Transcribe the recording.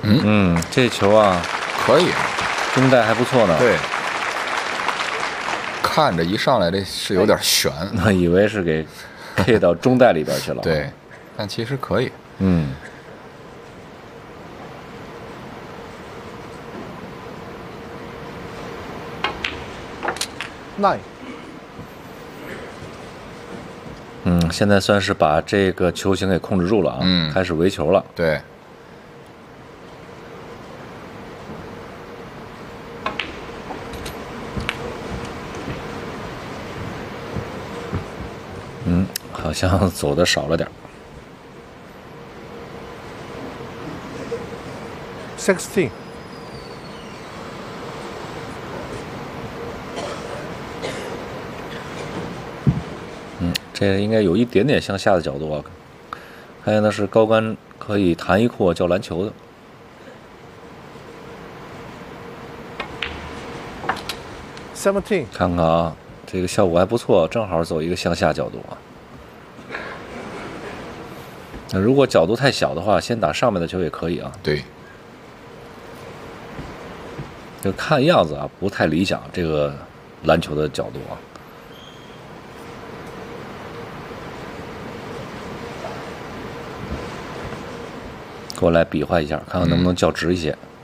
这球啊， 可以， 中带还不错呢。 对，看着一上来这是有点悬， 我以为是给 K 到中带里边去了。 对，但其实可以。 9。 现在算是把这个球形给控制住了啊，开始围球了。 对。 好像走的少了点。 16。 这应该有一点点向下的角度啊。看见的是高杆可以弹一阔叫篮球的。 17。 看看啊，这个效果还不错，正好走一个向下角度啊。那如果角度太小的话，先打上面的球也可以啊。 对。 就看样子啊，不太理想这个篮球的角度啊。过来比划一下，看看能不能较直一些。